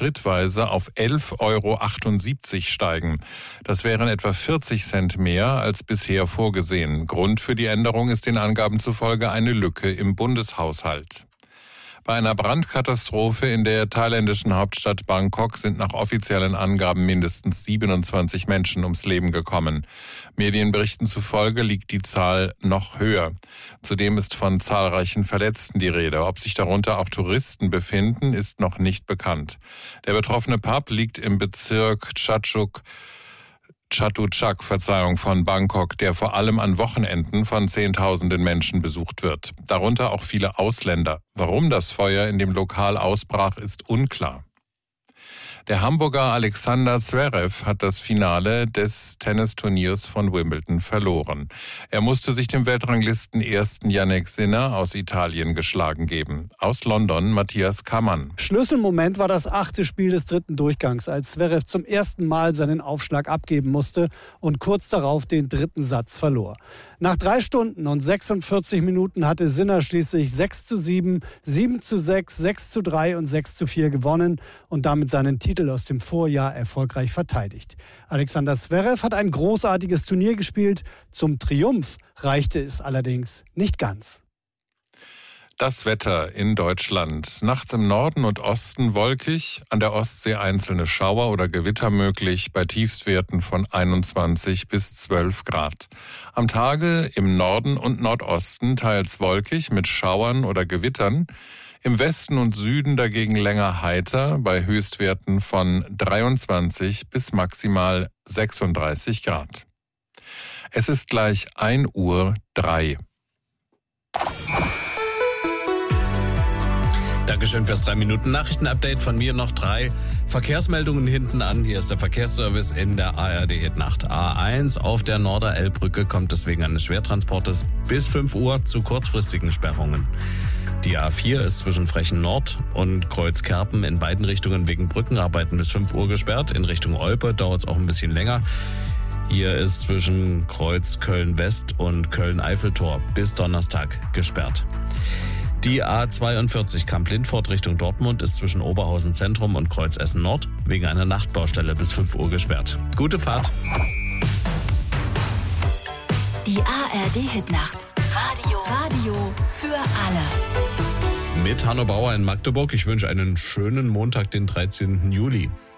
schrittweise auf 11,78 € steigen. Das wären etwa 40 Cent mehr als bisher vorgesehen. Grund für die Änderung ist den Angaben zufolge eine Lücke im Bundeshaushalt. Bei einer Brandkatastrophe in der thailändischen Hauptstadt Bangkok sind nach offiziellen Angaben mindestens 27 Menschen ums Leben gekommen. Medienberichten zufolge liegt die Zahl noch höher. Zudem ist von zahlreichen Verletzten die Rede. Ob sich darunter auch Touristen befinden, ist noch nicht bekannt. Der betroffene Pub liegt im Bezirk Chatuchak von Bangkok, der vor allem an Wochenenden von Zehntausenden Menschen besucht wird. Darunter auch viele Ausländer. Warum das Feuer in dem Lokal ausbrach, ist unklar. Der Hamburger Alexander Zverev hat das Finale des Tennisturniers von Wimbledon verloren. Er musste sich dem Weltranglisten-Ersten Jannik Sinner aus Italien geschlagen geben. Aus London Matthias Kammann. Schlüsselmoment war das 8. Spiel des 3. Durchgangs, als Zverev zum ersten Mal seinen Aufschlag abgeben musste und kurz darauf den 3. Satz verlor. Nach 3 Stunden und 46 Minuten hatte Sinner schließlich 6:7, 7:6, 6:3 und 6:4 gewonnen und damit seinen Titel aus dem Vorjahr erfolgreich verteidigt. Alexander Zverev hat ein großartiges Turnier gespielt. Zum Triumph reichte es allerdings nicht ganz. Das Wetter in Deutschland. Nachts im Norden und Osten wolkig, an der Ostsee einzelne Schauer oder Gewitter möglich, bei Tiefstwerten von 21 bis 12 Grad. Am Tage im Norden und Nordosten teils wolkig mit Schauern oder Gewittern. Im Westen und Süden dagegen länger heiter, bei Höchstwerten von 23 bis maximal 36 Grad. Es ist gleich 1:03 Uhr. Dankeschön fürs 3-Minuten-Nachrichten-Update. Von mir noch 3 Verkehrsmeldungen hinten an. Hier ist der Verkehrsservice in der ARD-Hit-Nacht. A1 auf der Norderelbbrücke kommt es wegen eines Schwertransportes bis 5 Uhr zu kurzfristigen Sperrungen. Die A4 ist zwischen Frechen Nord und Kreuzkerpen in beiden Richtungen wegen Brückenarbeiten bis 5 Uhr gesperrt. In Richtung Olpe dauert es auch ein bisschen länger. Hier ist zwischen Kreuz Köln-West und Köln-Eiffeltor bis Donnerstag gesperrt. Die A42 Kamp-Lindfort Richtung Dortmund ist zwischen Oberhausen Zentrum und Kreuz Essen Nord wegen einer Nachtbaustelle bis 5 Uhr gesperrt. Gute Fahrt. Die ARD-Hit-Nacht. Radio für alle. Mit Hanno Bauer in Magdeburg. Ich wünsche einen schönen Montag, den 13. Juli.